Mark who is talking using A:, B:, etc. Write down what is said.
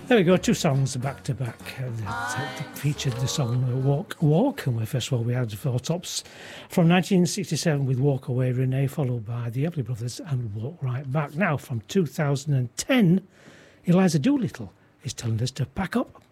A: There we go, two songs back to back that featured the song Walk Walk, and first of all we had Four Tops from 1967 with Walk Away Renee, followed by the Everly Brothers and Walk Right Back. Now from 2010, Eliza Doolittle is telling us to pack up.